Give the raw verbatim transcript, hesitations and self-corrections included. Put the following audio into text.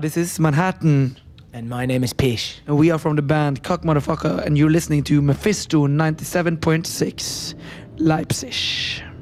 this is Manhattan. And my name is Pish. And we are from the band Cock Motherfucker, and you're listening to Mephisto ninety-seven point six Leipzig.